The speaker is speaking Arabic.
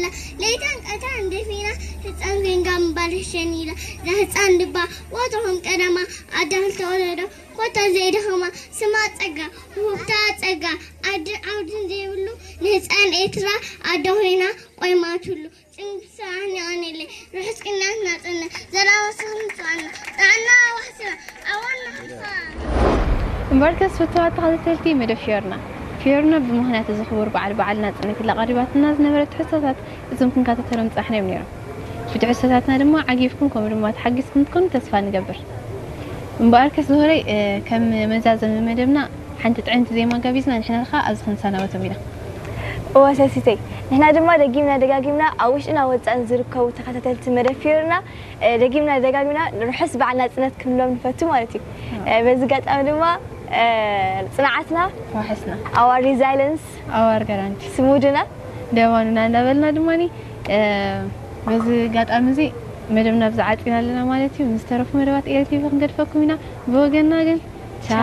ليتان قطان دفينا هتسان غنغام بالشنيلا ده هتسان دبا واتهم قدما أدهل تولدو كوتا زيدهما سمات أجا وفتات أجا عودن زيولو نهتسان إترا أدوهنا ويماتولو سنسان يعني رحس كنا ناتنا زرا وصلنا تعنا تعنا وحسنا أولنا حفا مباركة فتوات على تلتي مدفيرنا فيرنا بمهنة الزخور بعلنا أن كل قريبات الناس نبرت حساسات إذا ممكن كاتترم إحنا منيرة في حساساتنا لما عجيفكم كم تحجزكم تكون تسفى نقبر مباركة زهري كم مزازة من مدبنا حنت تعنت زي ما قابيزنا نحن الخاء أزخن سنة وتمينا واساسيتي نحن دما دقيمنا أوش أنا وتأن زركو تخاتلت مدفيرنا دقيمنا نحس بعنا سنة كملهم نفتو مالتي بس قد أنا صناعتنا وحسنا our resilience our guarantee سمودنا دواننا نبلنا دماني بس قد أمزي مدمنا بزعات فينا لنا مالتي ونسترف مدوات إلتي فنقد فكمنا بوجنا قل